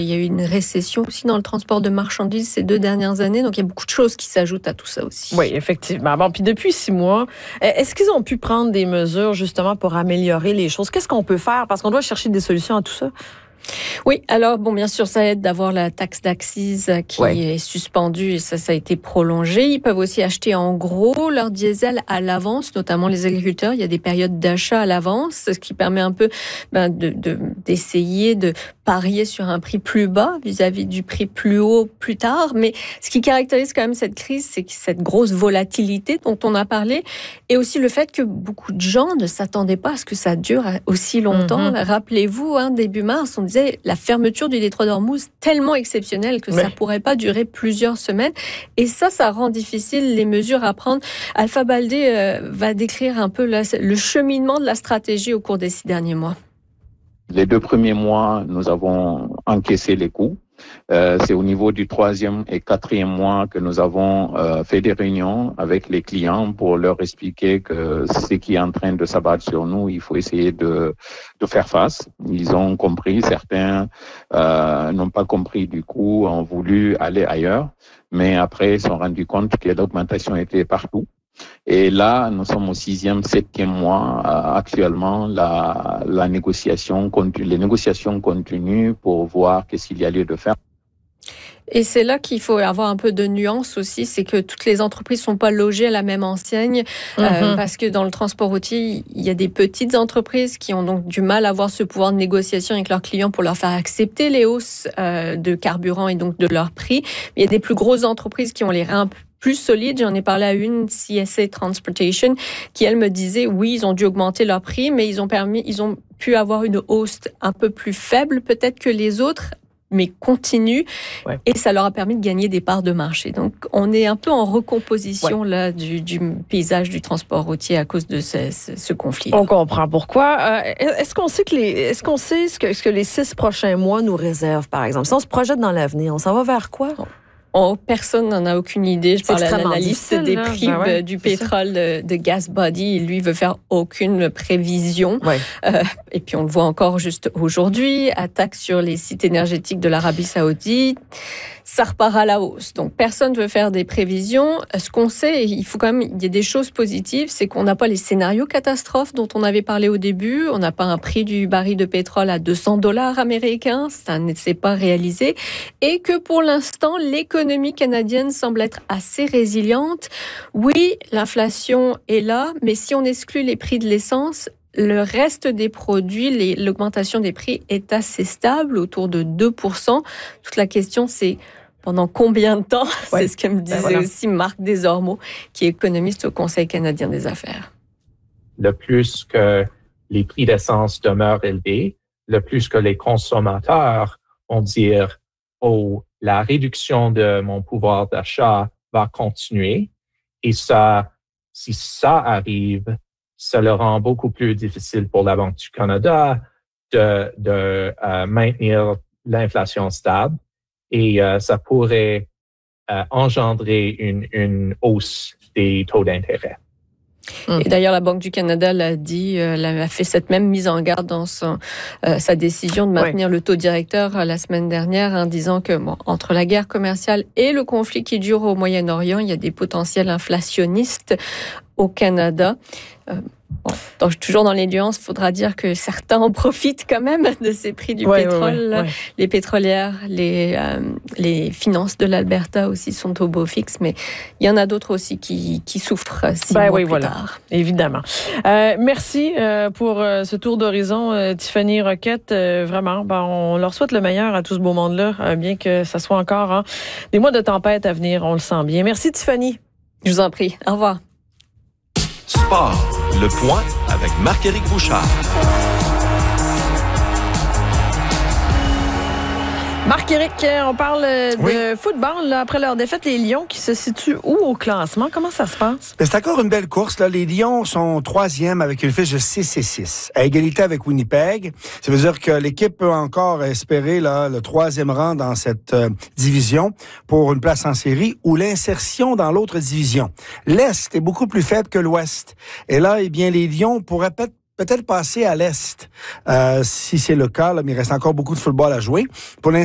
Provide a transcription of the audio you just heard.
y a eu une récession aussi dans le transport de marchandises ces 2 dernières années. Donc, il y a beaucoup de choses qui s'ajoutent à tout ça aussi. Oui, effectivement. Bon, puis depuis 6 mois, est-ce qu'ils ont pu prendre des mesures justement pour améliorer les choses? Qu'est-ce qu'on peut faire? Parce qu'on doit chercher des solutions à tout ça. Oui, alors bon, bien sûr, ça aide d'avoir la taxe d'accise qui est suspendue et ça a été prolongé. Ils peuvent aussi acheter en gros leur diesel à l'avance, notamment les agriculteurs. Il y a des périodes d'achat à l'avance, ce qui permet un peu d'essayer de parier sur un prix plus bas vis-à-vis du prix plus haut plus tard. Mais ce qui caractérise quand même cette crise, c'est cette grosse volatilité dont on a parlé et aussi le fait que beaucoup de gens ne s'attendaient pas à ce que ça dure aussi longtemps. Rappelez-vous, début mars, on disait la fermeture du détroit d'Ormuz tellement exceptionnelle que ça pourrait pas durer plusieurs semaines. Et ça rend difficile les mesures à prendre. Alpha Baldé va décrire un peu le cheminement de la stratégie au cours des 6 derniers mois. Les 2 premiers mois, nous avons encaissé les coûts. C'est au niveau du 3e et 4e mois que nous avons fait des réunions avec les clients pour leur expliquer que ce qui est en train de s'abattre sur nous, il faut essayer de faire face. Ils ont compris, certains n'ont pas compris du coup, ont voulu aller ailleurs, mais après ils se sont rendus compte que l'augmentation était partout. Et là, nous sommes au 6e, 7e mois. Actuellement, les négociations continuent pour voir qu'est-ce qu'il y a lieu de faire. Et c'est là qu'il faut avoir un peu de nuance aussi, c'est que toutes les entreprises sont pas logées à la même enseigne, parce que dans le transport routier, il y a des petites entreprises qui ont donc du mal à avoir ce pouvoir de négociation avec leurs clients pour leur faire accepter les hausses de carburant et donc de leur prix. Il y a des plus grosses entreprises qui ont les reins plus solide. J'en ai parlé à une, CSA Transportation, qui, elle, me disait, oui, ils ont dû augmenter leur prix, mais ils ont pu avoir une hausse un peu plus faible, peut-être que les autres, mais continue, et ça leur a permis de gagner des parts de marché. Donc, on est un peu en recomposition là du paysage du transport routier à cause de ce conflit. On comprend pourquoi. Est-ce qu'on sait ce que les 6 prochains mois nous réservent, par exemple? Si on se projette dans l'avenir, on s'en va vers quoi? Personne n'en a aucune idée. Je parle à l'analyste des prix du pétrole de GasBuddy. Lui veut faire aucune prévision. Et puis on le voit encore juste aujourd'hui. Attaque sur les sites énergétiques de l'Arabie Saoudite. Ça repart à la hausse. Donc personne ne veut faire des prévisions. Ce qu'on sait, il y a des choses positives, c'est qu'on n'a pas les scénarios catastrophes dont on avait parlé au début. On n'a pas un prix du baril de pétrole à $200 américains. Ça ne s'est pas réalisé. Et que pour l'instant, l'économie canadienne semble être assez résiliente. Oui, l'inflation est là, mais si on exclut les prix de l'essence, le reste des produits, l'augmentation des prix est assez stable, autour de 2%. Toute la question, c'est pendant combien de temps? C'est ce que me disait aussi Marc Desormeaux, qui est économiste au Conseil canadien des affaires. Le plus que les prix d'essence demeurent élevés, le plus que les consommateurs vont dire « Oh, la réduction de mon pouvoir d'achat va continuer. » Et ça, si ça arrive, ça le rend beaucoup plus difficile pour la Banque du Canada de maintenir l'inflation stable et ça pourrait engendrer une hausse des taux d'intérêt. Et d'ailleurs, la Banque du Canada l'a dit, elle a fait cette même mise en garde dans sa décision de maintenir le taux directeur la semaine dernière en disant que entre la guerre commerciale et le conflit qui dure au Moyen-Orient, il y a des potentiels inflationnistes au Canada. Donc, toujours dans les nuances, il faudra dire que certains en profitent quand même de ces prix du pétrole. Les pétrolières, les finances de l'Alberta aussi sont au beau fixe, mais il y en a d'autres aussi qui souffrent 6 mois plus tard. Évidemment. Merci pour ce tour d'horizon, Tiffany Roquette. Vraiment, on leur souhaite le meilleur à tout ce beau monde-là, bien que ça soit encore des mois de tempête à venir, on le sent bien. Merci, Tiffany. Je vous en prie. Au revoir. Sport, le point avec Marc-Éric Bouchard. Marc-Éric, on parle de football. Là, après leur défaite, les Lions qui se situent où au classement? Comment ça se passe? C'est encore une belle course. Là. Les Lions sont 3e avec une fiche de 6-6, à égalité avec Winnipeg. Ça veut dire que l'équipe peut encore espérer le 3e rang dans cette division pour une place en série ou l'insertion dans l'autre division. L'Est est beaucoup plus faible que l'Ouest. Et là, eh bien, les Lions pourraient peut-être passer à l'Est, si c'est le cas, là, mais il reste encore beaucoup de football à jouer. Pour